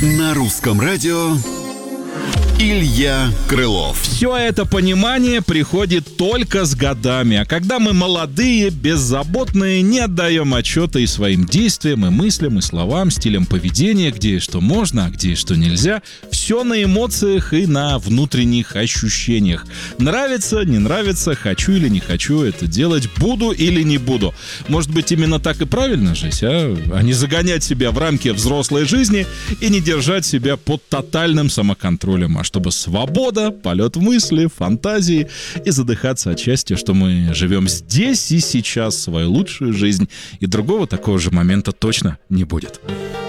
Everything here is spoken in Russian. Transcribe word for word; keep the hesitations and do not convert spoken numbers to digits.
На русском радио Илья Крылов. Все это понимание приходит только с годами. А когда мы молодые, беззаботные, не отдаем отчета и своим действиям, и мыслям, и словам, стилям поведения, где и что можно, а где и что нельзя, все на эмоциях и на внутренних ощущениях. Нравится, не нравится, хочу или не хочу это делать, буду или не буду. Может быть, именно так и правильно жить, а? А не загонять себя в рамки взрослой жизни и не держать себя под тотальным самоконтролем, а чтобы свобода, полет мысли, фантазии и задыхаться от счастья, что мы живем здесь и сейчас свою лучшую жизнь, и другого такого же момента точно не будет.